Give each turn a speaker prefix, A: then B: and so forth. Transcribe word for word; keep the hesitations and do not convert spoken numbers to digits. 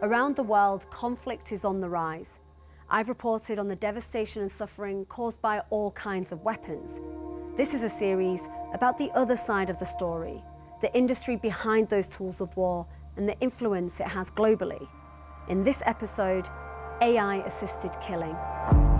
A: Around the world, conflict is on the rise. I've reported on the devastation and suffering caused by all kinds of weapons. This is a series about the other side of the story, the industry behind those tools of war and the influence it has globally. In this episode, A I-assisted killing.